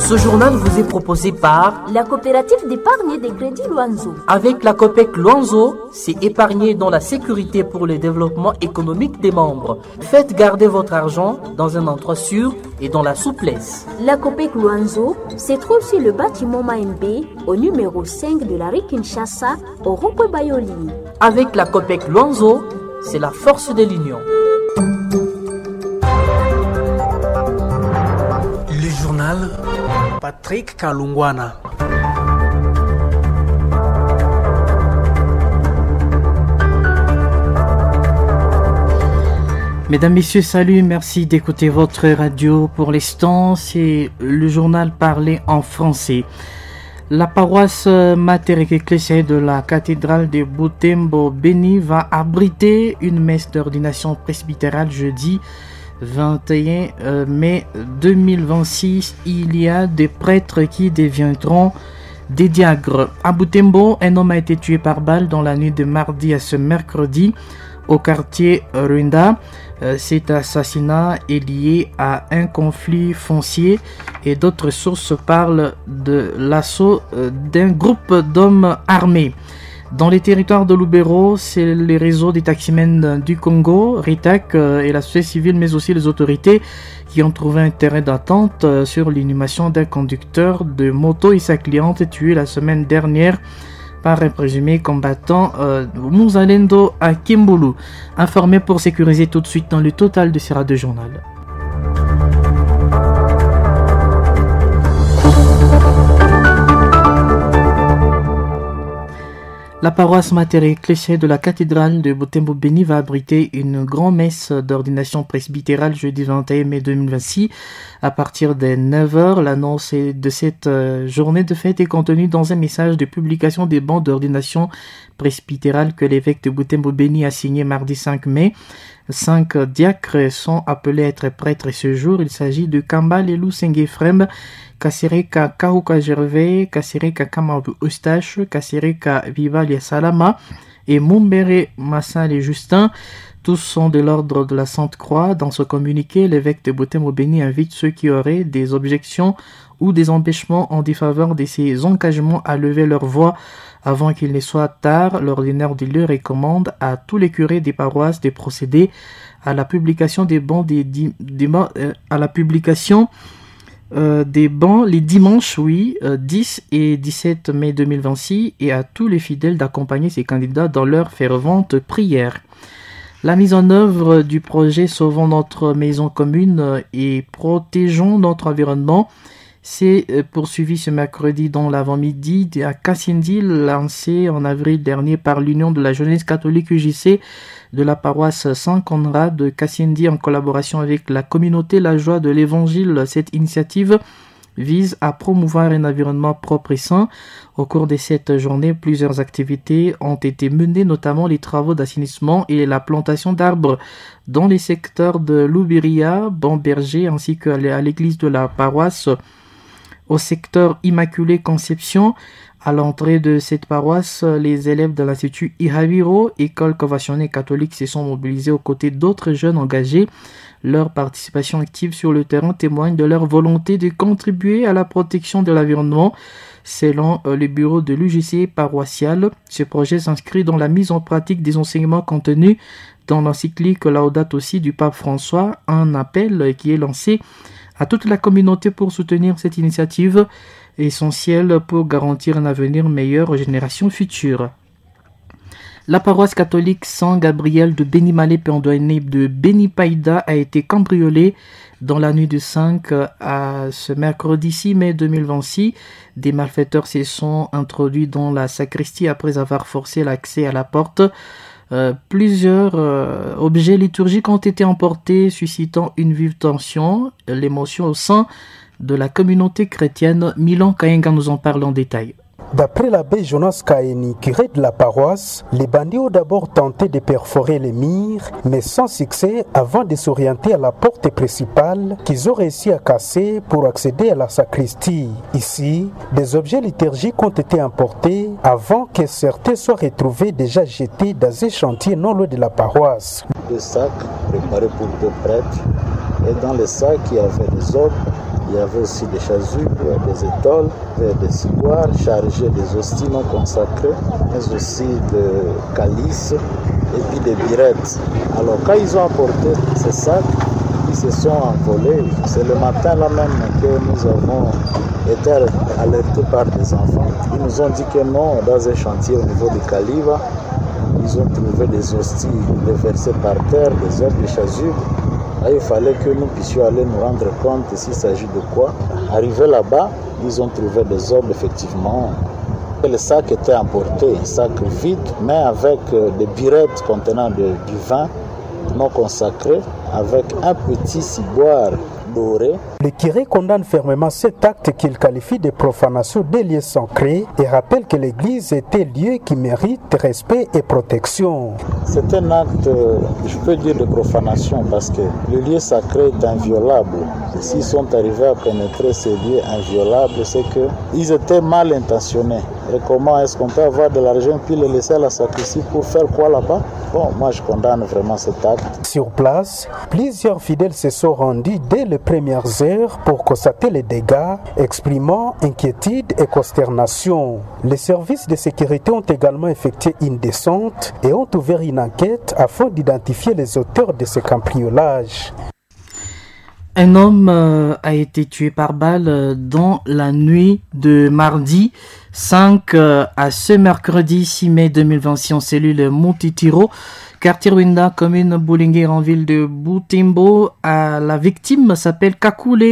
Ce journal vous est proposé par la coopérative d'épargne et de crédit Luanzo. Avec la COPEC Luanzo, c'est épargner dans la sécurité pour le développement économique des membres. Faites garder votre argent dans un endroit sûr et dans la souplesse. La COPEC Luanzo se trouve sur le bâtiment Maembe, au numéro 5 de la rue Kinshasa, au rond-point Bayoli. Avec la COPEC Luanzo, c'est la force de l'union. Le journal Patrick Kalungwana. Mesdames, Messieurs, salut, merci d'écouter votre radio. Pour l'instant, c'est le journal parlé en français. La paroisse Mater Ecclesiae de la cathédrale de Butembo Beni va abriter une messe d'ordination presbytérale jeudi 21 mai 2026. Il y a des prêtres qui deviendront des diacres. À Butembo, un homme a été tué par balle dans la nuit de mardi à ce mercredi au quartier Rwanda. Cet assassinat est lié à un conflit foncier et d'autres sources parlent de l'assaut d'un groupe d'hommes armés. Dans les territoires de Lubero, c'est les réseaux des taximens du Congo, RITAC et la société civile, mais aussi les autorités qui ont trouvé un terrain d'attente sur l'inhumation d'un conducteur de moto et sa cliente tuée la semaine dernière par un présumé combattant Muzalendo à Kimbulu. Informé pour sécuriser tout de suite dans le total de Sera de Journal. La paroisse Mater Ecclesiae de la cathédrale de Butembo Beni va abriter une grande messe d'ordination presbytérale jeudi 21 mai 2026 à partir de 9h. L'annonce de cette journée de fête est contenue dans un message de publication des bancs d'ordination presbytérale que l'évêque de Butembo Beni a signé mardi 5 mai. 5 diacres sont appelés à être prêtres ce jour. Il s'agit de Kamba Lelou Sengefrem, Kasereka Kahuka Gervais, Kasereka Kamaru Eustache, Kasereka Vivalia Salama et Mumbere Massale Justin. Tous sont de l'ordre de la Sainte Croix. Dans ce communiqué, l'évêque de Butembo Beni invite ceux qui auraient des objections ou des empêchements en défaveur de ces engagements à lever leur voix avant qu'il ne soit tard. L'ordinaire du lieu recommande à tous les curés des paroisses de procéder à la publication des bancs des bancs les dimanches 10 et 17 mai 2026 et à tous les fidèles d'accompagner ces candidats dans leur fervente prière. La mise en œuvre du projet Sauvons notre maison commune et protégeons notre environnement s'est poursuivi ce mercredi dans l'avant-midi à Kassindi, lancé en avril dernier par l'Union de la jeunesse catholique UJC de la paroisse Saint-Conrad de Kassindi en collaboration avec la communauté La Joie de l'Évangile. Cette initiative vise à promouvoir un environnement propre et sain. Au cours de cette journée, plusieurs activités ont été menées, notamment les travaux d'assainissement et la plantation d'arbres dans les secteurs de Loubiria, Bon-Berger ainsi qu'à l'église de la paroisse. Au secteur Immaculée Conception, à l'entrée de cette paroisse, les élèves de l'Institut Ihaviro, école conventionnelle catholique, se sont mobilisés aux côtés d'autres jeunes engagés. Leur participation active sur le terrain témoigne de leur volonté de contribuer à la protection de l'environnement. Selon le bureau de l'UJC paroissial, ce projet s'inscrit dans la mise en pratique des enseignements contenus dans l'encyclique Laudato Si du pape François, un appel qui est lancé à toute la communauté pour soutenir cette initiative essentielle pour garantir un avenir meilleur aux générations futures. La paroisse catholique Saint-Gabriel de Beni-Malé Pendouane de Beni-Païda a été cambriolée dans la nuit du 5 à ce mercredi 6 mai 2026. Des malfaiteurs se sont introduits dans la sacristie après avoir forcé l'accès à la porte. Plusieurs objets liturgiques ont été emportés, suscitant une vive tension, l'émotion au sein de la communauté chrétienne. Milan Kayenga nous en parle en détail. D'après l'abbé Jonas Kaeni, curé de la paroisse, les bandits ont d'abord tenté de perforer les murs, mais sans succès, avant de s'orienter à la porte principale qu'ils ont réussi à casser pour accéder à la sacristie. Ici, des objets liturgiques ont été emportés avant que certains soient retrouvés déjà jetés dans un chantier non loin de la paroisse. Des sacs préparés pour deux prêtres, et dans les sacs il y avait des hommes Il y avait aussi des chasubles, des étoiles, des ciboires chargés des hosties non consacrées, mais aussi des calices et puis des birettes. Alors quand ils ont apporté ces sacs, ils se sont envolés. C'est le matin là même que nous avons été alertés par des enfants. Ils nous ont dit que non, dans un chantier au niveau de Kaliva, ils ont trouvé des hosties déversées par terre, des hommes, des chasubles. Là, il fallait que nous puissions aller nous rendre compte s'il s'agit de quoi. Arrivé là-bas, ils ont trouvé des hommes, effectivement. Le sac était emporté, un sac vide, mais avec des birettes contenant du vin non consacré, avec un petit ciboire doré. Le curé condamne fermement cet acte qu'il qualifie de profanation des lieux sacrés et rappelle que l'église est un lieu qui mérite respect et protection. C'est un acte, je peux dire, de profanation parce que le lieu sacré est inviolable. Et s'ils sont arrivés à pénétrer ces lieux inviolables, c'est qu'ils étaient mal intentionnés. Et comment est-ce qu'on peut avoir de l'argent puis le laisser à la sacristie pour faire quoi là-bas? Bon, moi je condamne vraiment cet acte. Sur place, plusieurs fidèles se sont rendus dès les premières heures pour constater les dégâts, exprimant inquiétude et consternation. Les services de sécurité ont également effectué une descente et ont ouvert une enquête afin d'identifier les auteurs de ce cambriolage. Un homme a été tué par balle dans la nuit de mardi 5 à ce mercredi 6 mai 2026 en cellule Montitiro, quartier Rwenda, commune Boulinguer en ville de Butembo. La victime s'appelle Kakule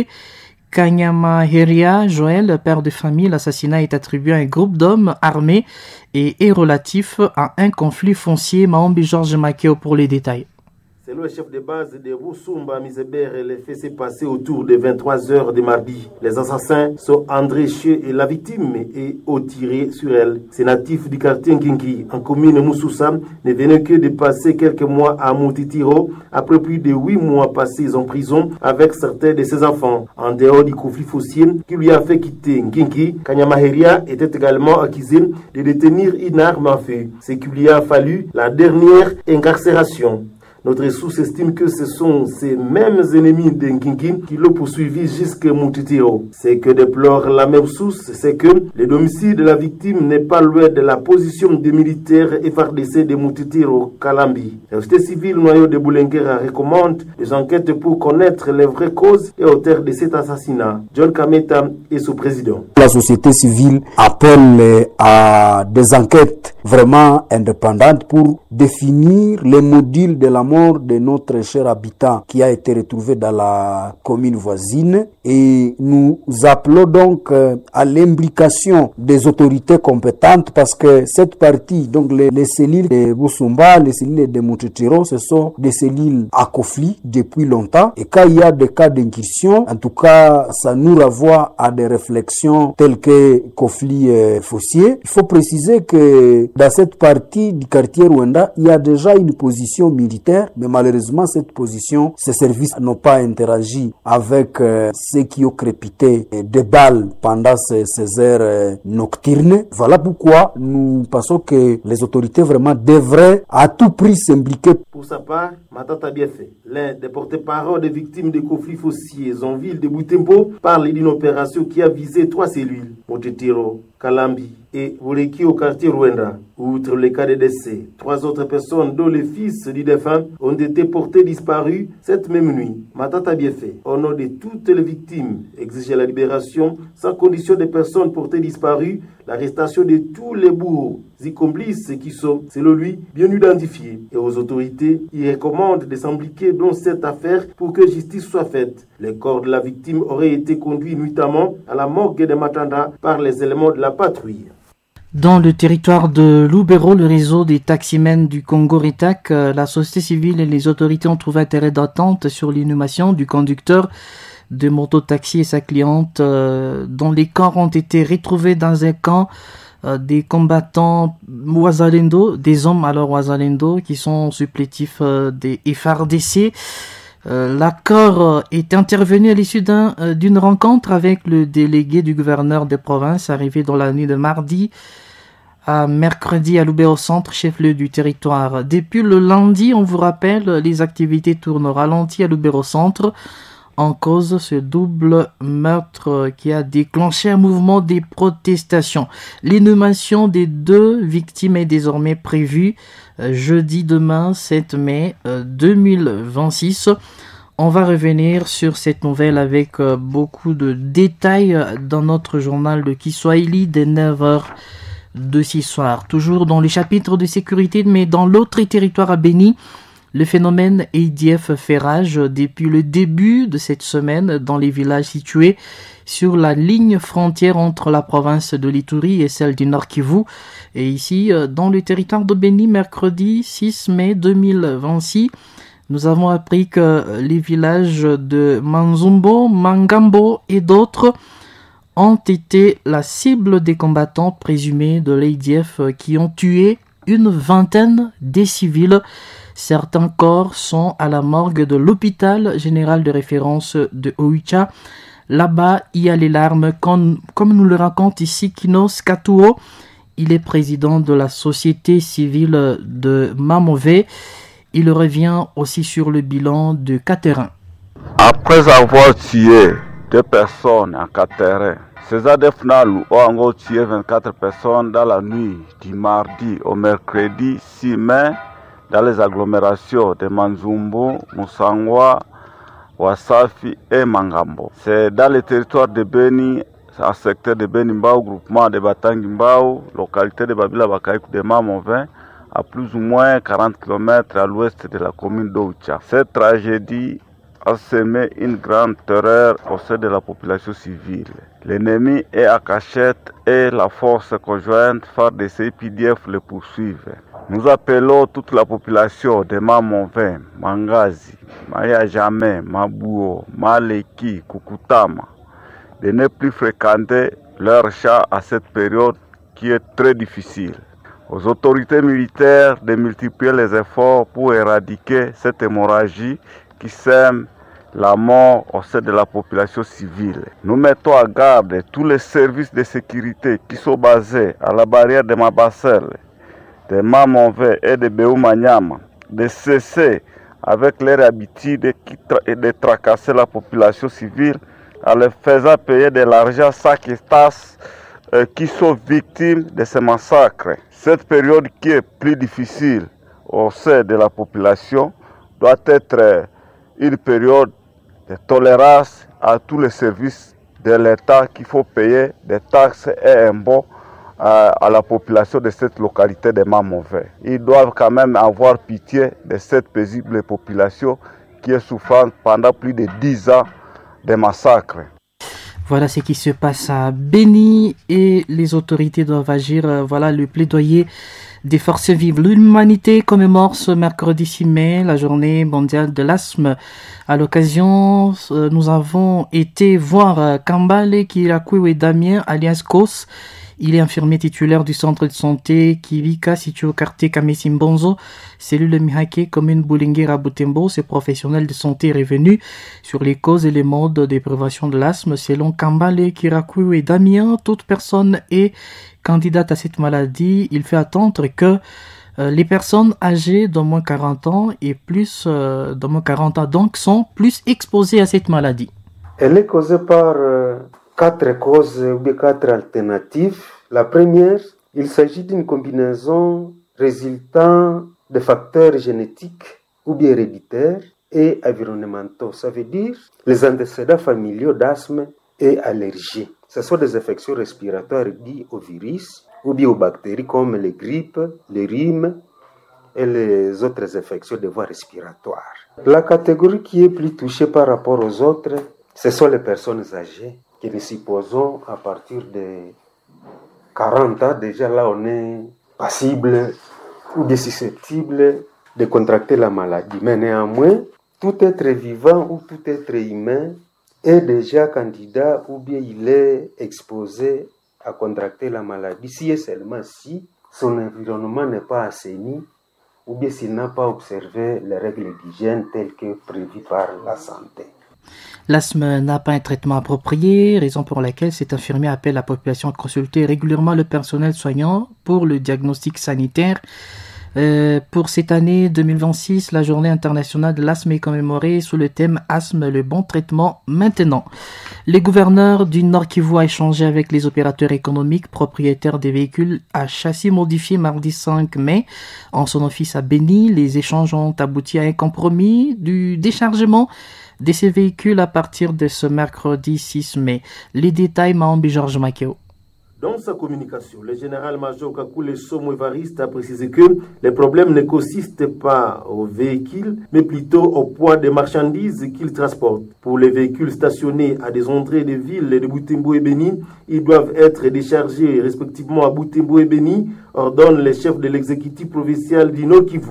Kanyamaheria Joël, père de famille. L'assassinat est attribué à un groupe d'hommes armés et est relatif à un conflit foncier. Maombi Georges Makeo pour les détails. C'est le chef de base de Roussumba Miseber. Les faits s'est passé autour de 23h de mardi. Les assassins sont André Chieu et la victime et ont tiré sur elle. Ces natifs du quartier Nkinki, en commune Moussoussa, ne venaient que de passer quelques mois à Moutitiro. Après plus de 8 mois passés en prison avec certains de ses enfants. En dehors du conflit foncier qui lui a fait quitter Nkinki, Kanyamaheria était également accusé de détenir une arme à feu. Ce qui lui a fallu la dernière incarcération. Notre source estime que ce sont ces mêmes ennemis de Nkinki qui l'ont poursuivi jusqu'à Moutitiro. Ce que déplore la même source, c'est que le domicile de la victime n'est pas loin de la position des militaires FARDC de Moutitiro, Kalambi. La société civile noyau de Boulenguera recommande des enquêtes pour connaître les vraies causes et auteurs de cet assassinat. John Kameta est son président. La société civile appelle à des enquêtes vraiment indépendantes pour définir les modules de la mort de notre cher habitant qui a été retrouvé dans la commune voisine, et nous appelons donc à l'implication des autorités compétentes parce que cette partie, donc les cellules de Boussumba, les cellules de Moutitiro, ce sont des cellules à conflit depuis longtemps, et quand il y a des cas d'incursion, en tout cas ça nous renvoie à des réflexions telles que conflit foncier. Il faut préciser que dans cette partie du quartier Rwenda, il y a déjà une position militaire, mais malheureusement cette position, ces services n'ont pas interagi avec ceux qui ont crépité des balles pendant ces heures nocturnes. Voilà pourquoi nous pensons que les autorités vraiment devraient à tout prix s'impliquer. Pour sa part, Matata Biefé, l'un des porte-parole des victimes des conflits fonciers en ville de Butembo, parle d'une opération qui a visé 3 cellules, Moutitiro, Kalambi et Bouleki au quartier Rwenda. Outre les cas de décès, 3 autres personnes, dont les fils du défunt, ont été portés disparus cette même nuit. Matata Biefé, au nom de toutes les victimes, exige la libération sans condition des personnes portées disparues, l'arrestation de tous les bourreaux et complices qui sont, selon lui, bien identifiés. Et aux autorités, il recommande de s'impliquer dans cette affaire pour que justice soit faite. Les corps de la victime auraient été conduits nuitamment à la morgue de Matanda par les éléments de la patrouille. Dans le territoire de Lubero, le réseau des taximens du Congo RETAC, la société civile et les autorités ont trouvé intérêt d'attente sur l'inhumation du conducteur de moto-taxi et sa cliente, dont les corps ont été retrouvés dans un camp des combattants Wazalendo, des hommes alors Wazalendo qui sont supplétifs des FARDC. L'accord est intervenu à l'issue d'une rencontre avec le délégué du gouverneur de province arrivé dans la nuit de mardi à mercredi à Lubero Centre, chef-lieu du territoire. Depuis le lundi, on vous rappelle, les activités tournent au ralenti à Lubero Centre en cause ce double meurtre qui a déclenché un mouvement des protestations. L'inhumation des 2 victimes est désormais prévue jeudi demain 7 mai 2026. On va revenir sur cette nouvelle avec beaucoup de détails dans notre journal de Kiswahili dès 9h de ce soir. Toujours dans les chapitres de sécurité, mais dans l'autre territoire à Béni, le phénomène ADF fait rage depuis le début de cette semaine dans les villages situés sur la ligne frontière entre la province de l'Ituri et celle du Nord Kivu. Et ici, dans le territoire de Béni, mercredi 6 mai 2026, nous avons appris que les villages de Manzumbo, Mangambo et d'autres ont été la cible des combattants présumés de l'ADF qui ont tué une vingtaine de civils. Certains corps sont à la morgue de l'hôpital général de référence de Oicha. Là-bas, il y a les larmes, comme nous le raconte ici Kinos Katuo. Il est président de la société civile de Mamové. Il revient aussi sur le bilan de Caterin. Après avoir tué 2 personnes à Caterin, ces ADF-NALU ont tué 24 personnes dans la nuit du mardi au mercredi 6 mai dans les agglomérations de Manzumbo, Musangwa, Wasafi et Mangambo. C'est dans le territoire de Beni, un secteur de Beni Mbao, groupement de Batangi Mbao, localité de Babila Bakaïkou de Mamovin, à plus ou moins 40 km à l'ouest de la commune d'Oucha. Cette tragédie a semé une grande terreur au sein de la population civile. L'ennemi est à cachette et la force conjointe FARDC PDF le poursuivent. Nous appelons toute la population de Mamovin, Mangazi, Maya Jamé, Mabuo, Maleki, Kukutama de ne plus fréquenter leur champ à cette période qui est très difficile. Aux autorités militaires de multiplier les efforts pour éradiquer cette hémorragie qui sème la mort au sein de la population civile. Nous mettons à garde tous les services de sécurité qui sont basés à la barrière de Mabassel, de Mamové et de Beoumanyama, de cesser avec leur habitude de tracasser la population civile en leur faisant payer de l'argent chaque tasse qui sont victimes de ces massacres. Cette période qui est plus difficile au sein de la population doit être une période de tolérance à tous les services de l'État qu'il faut payer des taxes et impôts à la population de cette localité de Mamové. Ils doivent quand même avoir pitié de cette paisible population qui est souffrante pendant plus de 10 ans de massacres. Voilà ce qui se passe à Béni et les autorités doivent agir. Voilà le plaidoyer des forces vives. L'humanité commémore ce mercredi 6 mai la journée mondiale de l'asthme. À l'occasion, nous avons été voir Kambale Kirakwe Damien alias Kos. Il est infirmier titulaire du centre de santé Kivika situé au quartier Kamesimbonzo, cellule Mihake, commune Boulinguera Butembo. Ce professionnel de santé est revenu sur les causes et les modes de prévention de l'asthme. Selon Kambale Kirakou et Damien, toute personne est candidate à cette maladie. Il fait attendre que les personnes âgées d'au moins 40 ans et plus d'au moins 40 ans donc sont plus exposées à cette maladie. Elle est causée par 4 causes ou 4 alternatives. La première, il s'agit d'une combinaison résultant de facteurs génétiques ou bien héréditaires et environnementaux. Ça veut dire les antécédents familiaux d'asthme et allergies. Ce sont des infections respiratoires liées au virus ou bien aux bactéries comme les grippes, les rhumes et les autres infections de voies respiratoires. La catégorie qui est plus touchée par rapport aux autres, ce sont les personnes âgées que nous supposons à partir de 40 ans. Déjà là, on est passible ou bien susceptible de contracter la maladie. Mais néanmoins, tout être vivant ou tout être humain est déjà candidat ou bien il est exposé à contracter la maladie si et seulement si son environnement n'est pas assaini ou bien s'il n'a pas observé les règles d'hygiène telles que prévues par la santé. L'asthme n'a pas un traitement approprié, raison pour laquelle cet infirmier appelle la population à consulter régulièrement le personnel soignant pour le diagnostic sanitaire. Pour cette année 2026, la journée internationale de l'asthme est commémorée sous le thème Asthme, le bon traitement maintenant. Les gouverneurs du Nord Kivu a échangé avec les opérateurs économiques propriétaires des véhicules à châssis modifiés mardi 5 mai. En son office à Beni, les échanges ont abouti à un compromis du déchargement de ces véhicules à partir de ce mercredi 6 mai. Les détails, Maombi Georges Makeo. Dans sa communication, le général-major Kakule Somo Evariste a précisé que les problèmes ne consistent pas aux véhicules, mais plutôt au poids des marchandises qu'ils transportent. Pour les véhicules stationnés à des entrées des villes de Butembo et Beni, ils doivent être déchargés respectivement à Butembo et Beni, ordonne le chef de l'exécutif provincial du Nord Kivu.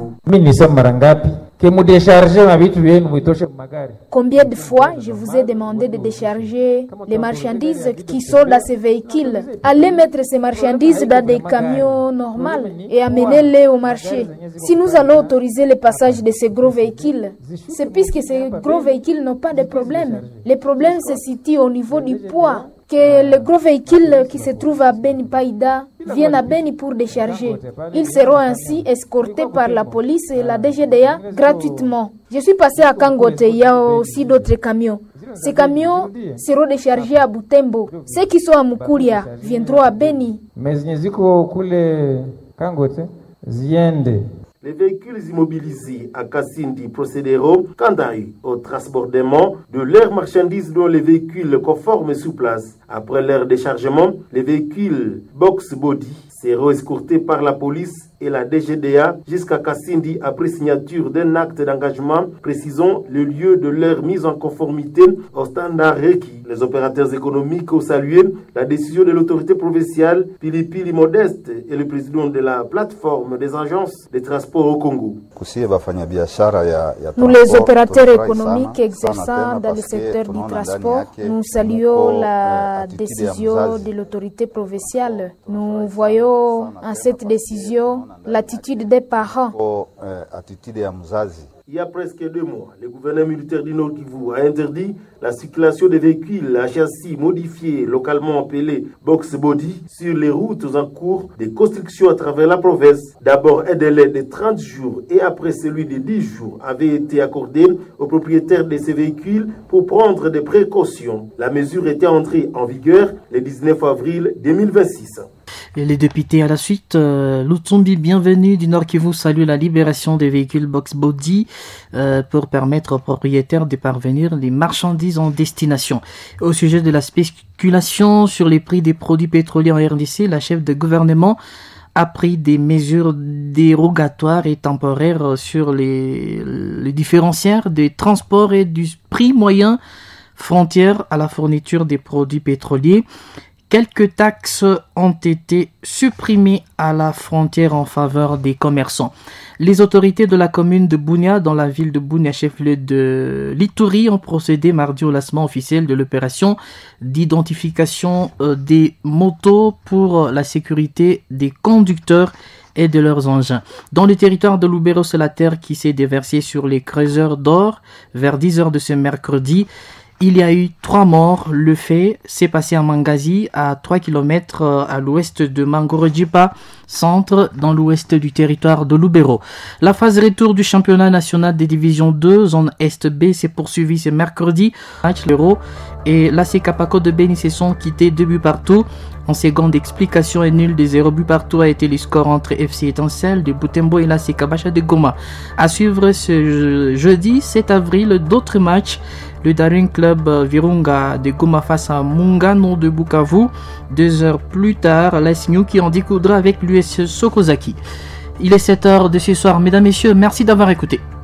Combien de fois je vous ai demandé de décharger les marchandises qui sont dans ces véhicules? Allez mettre ces marchandises dans des camions normaux et amenez-les au marché. Si nous allons autoriser le passage de ces gros véhicules, c'est puisque ces gros véhicules n'ont pas de problème. Les problèmes se situent au niveau du poids. Que les gros véhicules qui se trouvent à Beni Païda viennent à Beni pour décharger. Ils seront ainsi escortés par la police et la DGDA gratuitement. Je suis passé à Kangote, il y a aussi d'autres camions. Ces camions seront déchargés à Butembo. Ceux qui sont à Mukuria viendront à Beni. Les véhicules immobilisés à Kassindi procéderont, quant à eux, au transbordement de leurs marchandises dans les véhicules conformes sur place. Après leur déchargement, les véhicules box body seront escortés par la police et la DGDA jusqu'à Kassindi après signature d'un acte d'engagement précisant le lieu de leur mise en conformité aux standards requis. Les opérateurs économiques ont salué la décision de l'autorité provinciale Pilipili Modeste et le président de la plateforme des agences de transport au Congo. Nous, les opérateurs économiques exerçant dans le secteur du transport, nous saluons la décision de l'autorité provinciale. Nous voyons en cette décision l'attitude des parents. Il y a presque 2 mois, le gouverneur militaire du Nord Kivu a interdit la circulation des véhicules à châssis modifiés, localement appelés box body, sur les routes en cours de construction à travers la province. D'abord, un délai de 30 jours et après celui de 10 jours avait été accordé aux propriétaires de ces véhicules pour prendre des précautions. La mesure était entrée en vigueur le 19 avril 2026. Et les députés à la suite, Lutsumbi Bienvenue du Nord Kivu salue la libération des véhicules box body pour permettre aux propriétaires de parvenir les marchandises en destination. Au sujet de la spéculation sur les prix des produits pétroliers en RDC, la chef de gouvernement a pris des mesures dérogatoires et temporaires sur les différenciaires des transports et du prix moyen frontière à la fourniture des produits pétroliers. Quelques taxes ont été supprimées à la frontière en faveur des commerçants. Les autorités de la commune de Bunia, dans la ville de Bunia, chef-lieu de l'Ituri, ont procédé mardi au lancement officiel de l'opération d'identification des motos pour la sécurité des conducteurs et de leurs engins. Dans le territoire de Lubero, c'est la terre qui s'est déversée sur les creuseurs d'or vers 10h de ce mercredi. Il y a eu 3 morts. Le fait s'est passé à Mangazi, à 3 km à l'ouest de Mangorojipa, centre dans l'ouest du territoire de Lubero. La phase retour du championnat national des divisions 2, zone Est B, s'est poursuivie ce mercredi. L'Euro et l'AC Kapako de Beni se sont quittés 2 buts partout. En seconde explication et nul des 0 buts partout a été le score entre FC Étincelle de Butembo et l'AC Kabasha de Goma. À suivre ce jeudi 7 avril, d'autres matchs. Le Daring Club Virunga de Goma face à Mungano de Bukavu. 2 heures plus tard, l'AS qui en découdra avec l'US Sokozaki. Il est 7h de ce soir. Mesdames, Messieurs, merci d'avoir écouté.